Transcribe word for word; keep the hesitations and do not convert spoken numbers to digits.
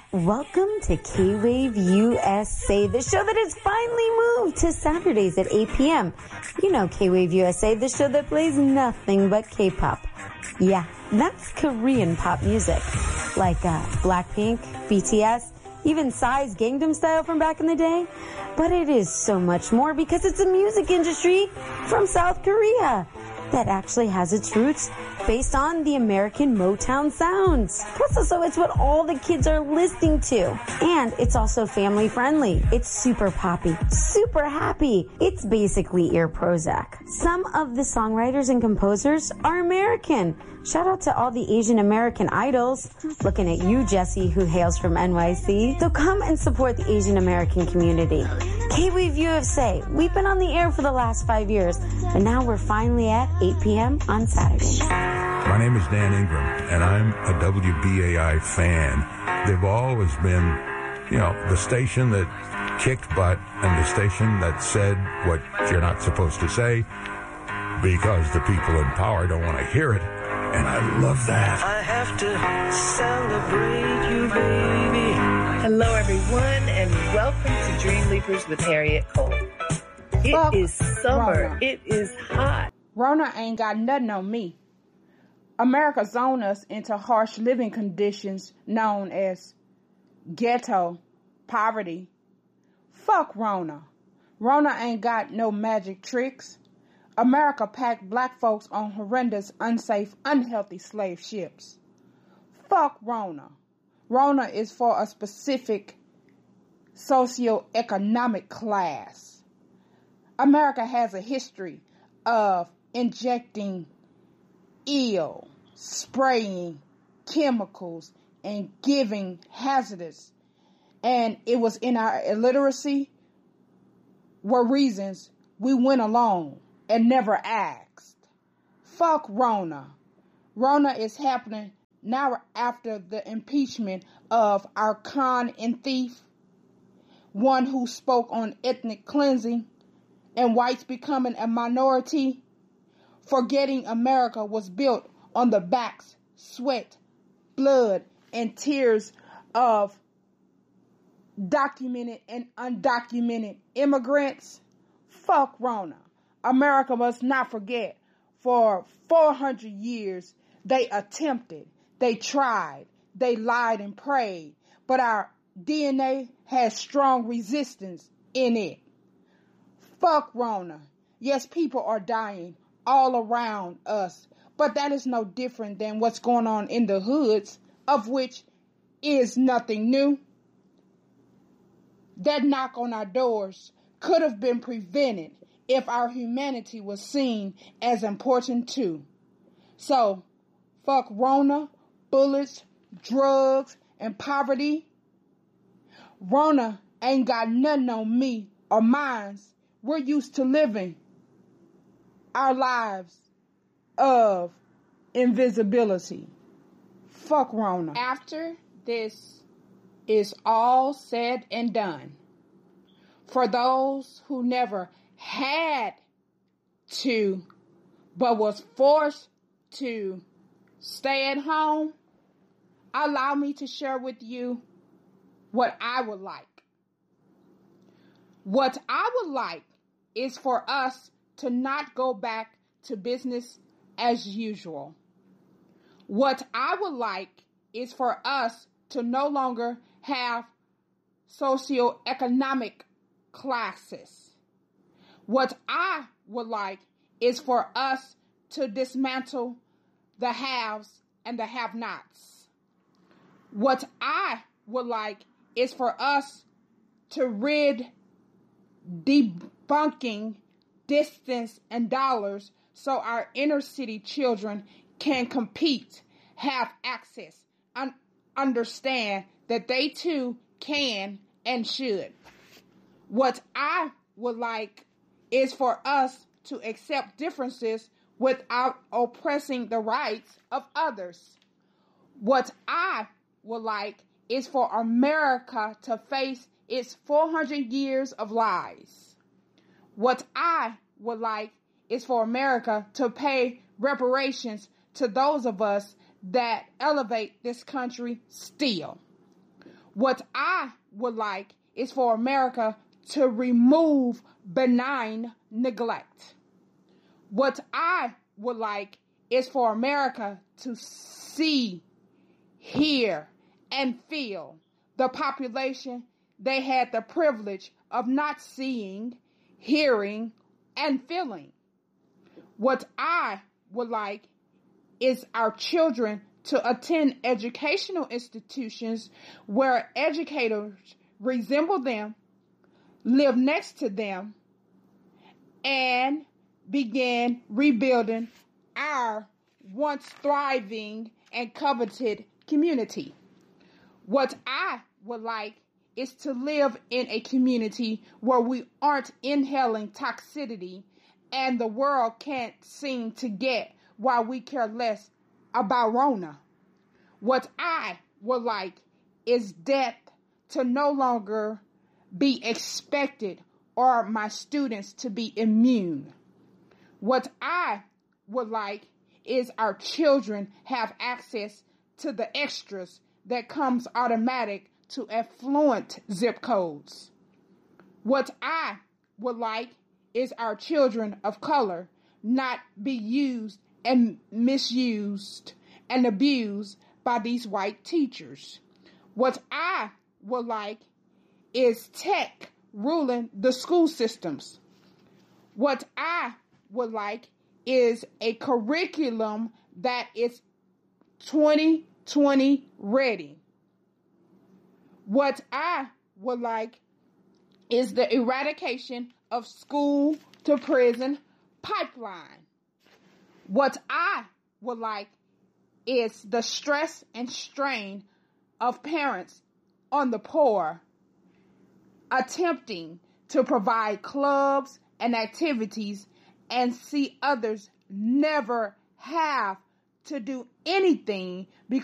Welcome to K-Wave U S A, the show that has finally moved to Saturdays at eight p.m. You know K-Wave U S A, the show that plays nothing but K-pop. Yeah, that's Korean pop music. Like uh, Blackpink, B T S, even Psy's Gangnam Style from back in the day. But it is so much more because it's a music industry from South Korea that actually has its roots based on the American Motown sounds. Plus also it's what all the kids are listening to. And it's also family friendly. It's super poppy, super happy. It's basically ear Prozac. Some of the songwriters and composers are American. Shout out to all the Asian American idols. Looking at you, Jesse, who hails from N Y C. So come and support the Asian American community. K-Wave U S A, we've been on the air for the last five years, but now we're finally at eight p.m. on Saturdays. My name is Dan Ingram, and I'm a W B A I fan. They've always been, you know, the station that kicked butt and the station that said what you're not supposed to say because the people in power don't want to hear it. And I love that. I have to celebrate you, baby. Hello, everyone, and welcome to Dream Leapers with Harriet Cole. It Fuck is summer. Rona. It is hot. Rona ain't got nothing on me. America zoned us into harsh living conditions known as ghetto, poverty. Fuck Rona. Rona ain't got no magic tricks. America packed black folks on horrendous, unsafe, unhealthy slave ships. Fuck Rona. Rona is for a specific socioeconomic class. America has a history of injecting ill, spraying chemicals, and giving hazardous. And it was in our illiteracy were reasons we went along and never asked. Fuck Rona. Rona is happening now after the impeachment of our con and thief, one who spoke on ethnic cleansing and whites becoming a minority, forgetting America was built on the backs, sweat, blood, and tears of documented and undocumented immigrants. Fuck Rona. America must not forget, for four hundred years, they attempted, they tried, they lied and prayed, but our D N A has strong resistance in it. Fuck Rona. Yes, people are dying all around us, but that is no different than what's going on in the hoods, of which is nothing new. That knock on our doors could have been prevented if our humanity was seen as important too. So, fuck Rona, bullets, drugs, and poverty. Rona ain't got nothing on me or mines. We're used to living our lives of invisibility. Fuck Rona. After this is all said and done, for those who never had to, but was forced to stay at home, allow me to share with you what I would like. What I would like is for us to not go back to business as usual. What I would like is for us to no longer have socioeconomic classes. What I would like is for us to dismantle the haves and the have-nots. What I would like is for us to rid debunking distance and dollars so our inner city children can compete, have access, and understand that they too can and should. What I would like is for us to accept differences without oppressing the rights of others. What I would like is for America to face its four hundred years of lies. What I would like is for America to pay reparations to those of us that elevate this country still. What I would like is for America to remove benign neglect. What I would like is for America to see, hear, and feel the population they had the privilege of not seeing, hearing, and feeling. What I would like is our children to attend educational institutions where educators resemble them, live next to them, and begin rebuilding our once thriving and coveted community. What I would like is to live in a community where we aren't inhaling toxicity and the world can't seem to get why we care less about Rona. What I would like is death to no longer be expected or my students to be immune. What I would like is our children have access to the extras that comes automatic to affluent zip codes. What I would like is our children of color not be used and misused and abused by these white teachers. What I would like is tech ruling the school systems. What I would like is a curriculum that is twenty twenty ready. What I would like is the eradication of school to prison pipeline. What I would like is the stress and strain of parents on the poor attempting to provide clubs and activities and see others never have to do anything because